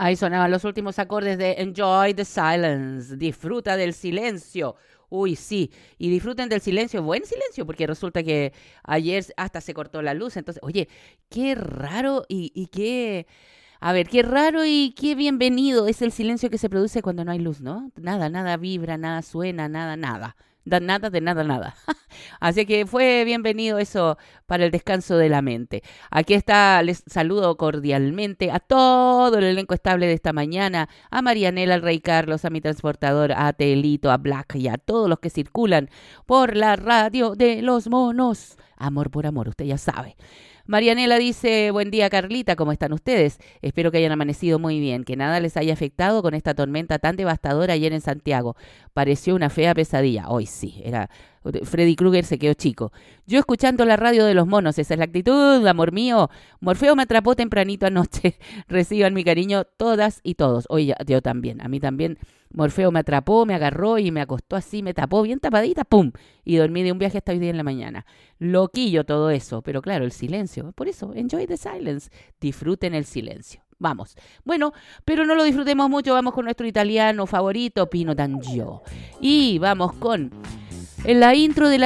Ahí sonaban los últimos acordes de Enjoy the Silence. Disfruta del silencio. Uy, sí. Y disfruten del silencio. Buen silencio, porque resulta que ayer hasta se cortó la luz. Entonces, oye, qué raro y qué... A ver, qué raro y qué bienvenido es el silencio que se produce cuando no hay luz, ¿no? Nada vibra, nada suena, nada. Nada de nada. Así que fue bienvenido eso para el descanso de la mente. Aquí está, les saludo cordialmente a todo el elenco estable de esta mañana, a Marianela, al Rey Carlos, a mi transportador, a Telito, a Black y a todos los que circulan por la radio de los monos. Amor por amor, usted ya sabe. Marianela dice, buen día Carlita, ¿cómo están ustedes? Espero que hayan amanecido muy bien, que nada les haya afectado con esta tormenta tan devastadora ayer en Santiago. Pareció una fea pesadilla. Hoy sí, Freddy Krueger se quedó chico. Yo escuchando la radio de los monos, esa es la actitud, amor mío. Morfeo me atrapó tempranito anoche. Reciban mi cariño todas y todos. Oye, yo también, a mí también. Morfeo me atrapó, me agarró y me acostó así, me tapó bien tapadita, ¡pum! Y dormí de un viaje hasta hoy día en la mañana. Loquillo todo eso, pero claro, el silencio. Por eso, enjoy the silence. Disfruten el silencio. Vamos. Bueno, pero no lo disfrutemos mucho. Vamos con nuestro italiano favorito, Pino D'Angio. Y vamos con... En la intro de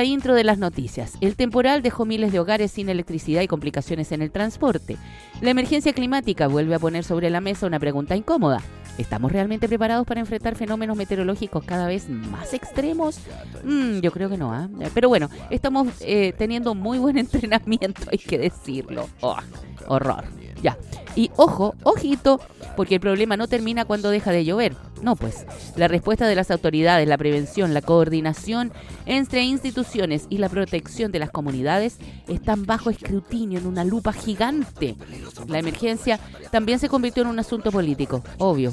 las noticias. El temporal dejó miles de hogares sin electricidad y complicaciones en el transporte. La emergencia climática vuelve a poner sobre la mesa una pregunta incómoda. ¿Estamos realmente preparados para enfrentar fenómenos meteorológicos cada vez más extremos? Yo creo que no, ¿eh? Pero bueno, estamos teniendo muy buen entrenamiento, hay que decirlo. Horror. Ya. Y ojito, porque el problema no termina cuando deja de llover. No, pues, la respuesta de las autoridades, la prevención, la coordinación entre instituciones y la protección de las comunidades están bajo escrutinio en una lupa gigante. La emergencia también se convirtió en un asunto político, obvio,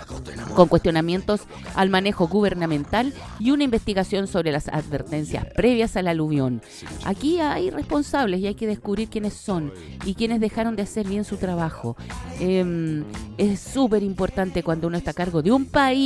con cuestionamientos al manejo gubernamental y una investigación sobre las advertencias previas al aluvión. Aquí hay responsables y hay que descubrir quiénes son y quiénes dejaron de hacer bien su trabajo. Es súper importante cuando uno está a cargo de un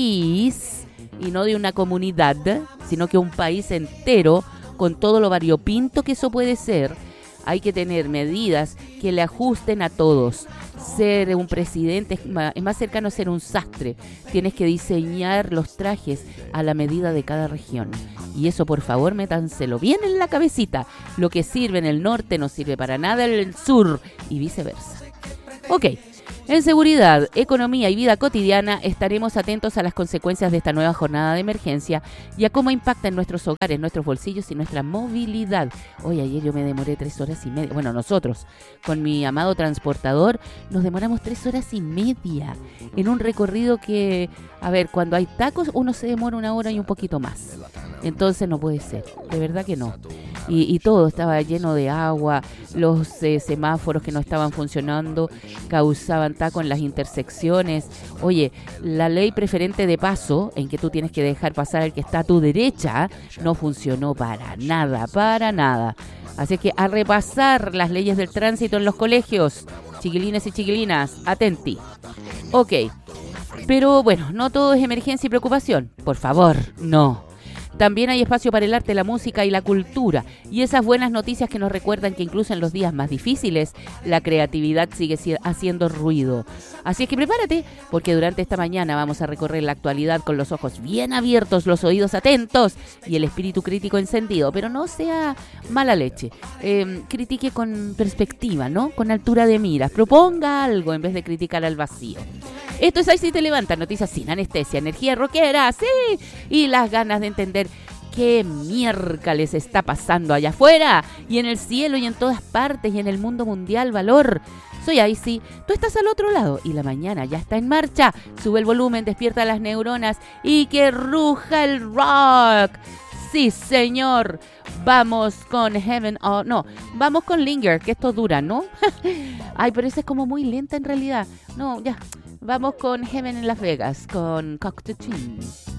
país y no de una comunidad, sino que un país entero, con todo lo variopinto que eso puede ser. Hay que tener medidas que le ajusten a todos. Ser un presidente es más cercano a ser un sastre. Tienes que diseñar los trajes a la medida de cada región. Y eso, por favor, métanselo bien en la cabecita. Lo que sirve en el norte no sirve para nada en el sur y viceversa. Ok. En seguridad, economía y vida cotidiana estaremos atentos a las consecuencias de esta nueva jornada de emergencia y a cómo impacta en nuestros hogares, nuestros bolsillos y nuestra movilidad. Hoy ayer yo me demoré 3 horas y media. Bueno, nosotros con mi amado transportador nos demoramos 3 horas y media en un recorrido que, a ver, cuando hay tacos uno se demora 1 hora y un poquito más. Entonces no puede ser, de verdad que no. Y todo estaba lleno de agua, los semáforos que no estaban funcionando causaban tacos en las intersecciones. Oye, la ley preferente de paso, en que tú tienes que dejar pasar al que está a tu derecha, no funcionó para nada. Así que a repasar las leyes del tránsito en los colegios, chiquilines y chiquilinas, atenti. Ok, pero bueno, no todo es emergencia y preocupación, por favor, no. También hay espacio para el arte, la música y la cultura. Y esas buenas noticias que nos recuerdan que incluso en los días más difíciles, la creatividad sigue haciendo ruido. Así es que prepárate, porque durante esta mañana vamos a recorrer la actualidad con los ojos bien abiertos, los oídos atentos y el espíritu crítico encendido. Pero no sea mala leche. Critique con perspectiva, ¿no? Con altura de miras. Proponga algo en vez de criticar al vacío. Esto es Ahí sí te levantan, noticias sin anestesia, energía rockera, sí, y las ganas de entender qué miércoles está pasando allá afuera, y en el cielo, y en todas partes, y en el mundo mundial, valor. Soy Ahí sí, tú estás al otro lado, y la mañana ya está en marcha. Sube el volumen, despierta las neuronas, y que ruja el rock. Sí, señor. Vamos con Heaven, vamos con Linger, que esto dura, ¿no? Ay, pero esa es como muy lenta en realidad. No, ya. Vamos con Heaven en Las Vegas, con Cocteau Twins.